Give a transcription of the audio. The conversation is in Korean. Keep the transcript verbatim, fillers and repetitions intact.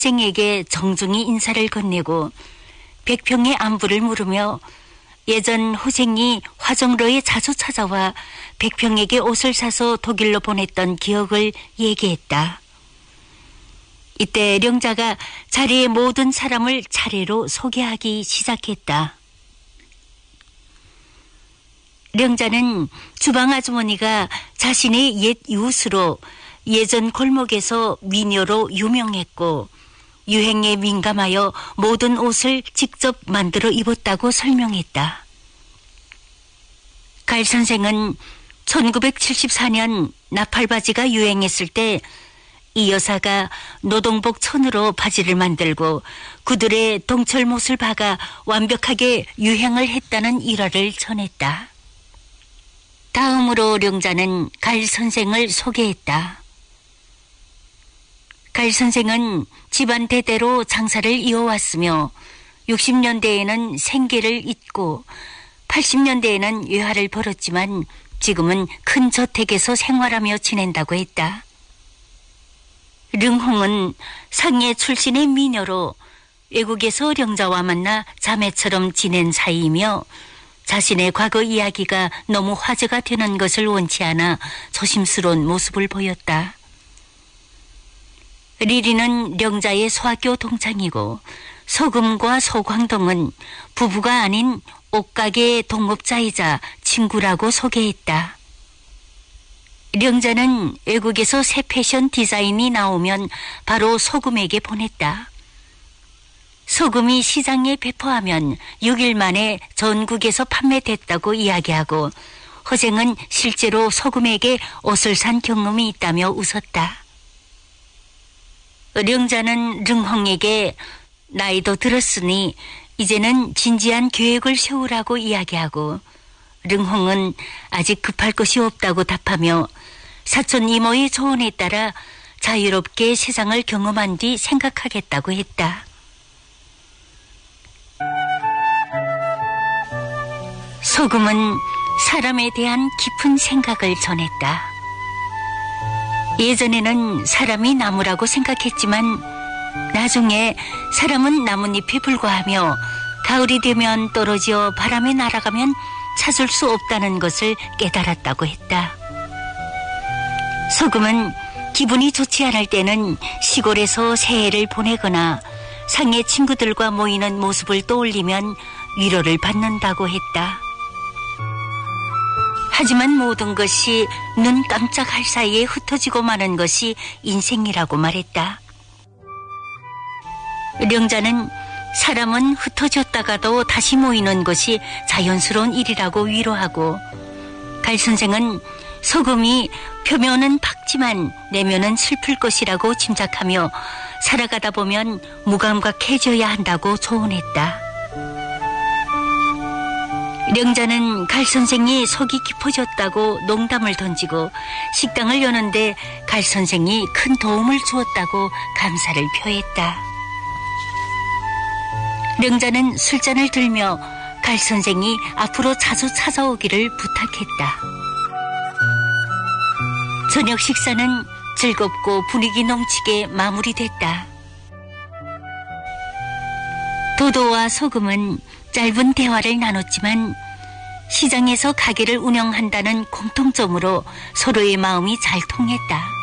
쟁에게 정중히 인사를 건네고 백평의 안부를 물으며 예전 호쟁이 화정로에 자주 찾아와 백평에게 옷을 사서 독일로 보냈던 기억을 얘기했다. 이때 령자가 자리의 모든 사람을 차례로 소개하기 시작했다. 령자는 주방 아주머니가 자신의 옛 이웃으로 예전 골목에서 미녀로 유명했고 유행에 민감하여 모든 옷을 직접 만들어 입었다고 설명했다. 갈 선생은 천구백칠십사 년 나팔바지가 유행했을 때 이 여사가 노동복 천으로 바지를 만들고 구들에 동철못을 박아 완벽하게 유행을 했다는 일화를 전했다. 다음으로 령자는 갈 선생을 소개했다. 갈 선생은 집안 대대로 장사를 이어왔으며 육십 년대에는 생계를 잇고 팔십 년대에는 외화를 벌었지만 지금은 큰 저택에서 생활하며 지낸다고 했다. 릉홍은 상해 출신의 미녀로 외국에서 령자와 만나 자매처럼 지낸 사이이며 자신의 과거 이야기가 너무 화제가 되는 것을 원치 않아 조심스러운 모습을 보였다. 리리는 령자의 소학교 동창이고 소금과 소광동은 부부가 아닌 옷가게 동업자이자 친구라고 소개했다. 령자는 외국에서 새 패션 디자인이 나오면 바로 소금에게 보냈다. 소금이 시장에 배포하면 육 일 만에 전국에서 판매됐다고 이야기하고 허쟁은 실제로 소금에게 옷을 산 경험이 있다며 웃었다. 령자는 릉홍에게 나이도 들었으니 이제는 진지한 계획을 세우라고 이야기하고 릉홍은 아직 급할 것이 없다고 답하며 사촌 이모의 조언에 따라 자유롭게 세상을 경험한 뒤 생각하겠다고 했다. 소금은 사람에 대한 깊은 생각을 전했다. 예전에는 사람이 나무라고 생각했지만 나중에 사람은 나뭇잎에 불과하며 가을이 되면 떨어져 바람에 날아가면 찾을 수 없다는 것을 깨달았다고 했다. 소금은 기분이 좋지 않을 때는 시골에서 새해를 보내거나 상해 친구들과 모이는 모습을 떠올리면 위로를 받는다고 했다. 하지만 모든 것이 눈 깜짝할 사이에 흩어지고 마는 것이 인생이라고 말했다. 령자는 사람은 흩어졌다가도 다시 모이는 것이 자연스러운 일이라고 위로하고 갈 선생은 소금이 표면은 밝지만 내면은 슬플 것이라고 짐작하며 살아가다 보면 무감각해져야 한다고 조언했다. 령자는 갈 선생이 속이 깊어졌다고 농담을 던지고 식당을 여는데 갈 선생이 큰 도움을 주었다고 감사를 표했다. 령자는 술잔을 들며 갈 선생이 앞으로 자주 찾아오기를 부탁했다. 저녁 식사는 즐겁고 분위기 넘치게 마무리됐다. 도도와 소금은 짧은 대화를 나눴지만 시장에서 가게를 운영한다는 공통점으로 서로의 마음이 잘 통했다.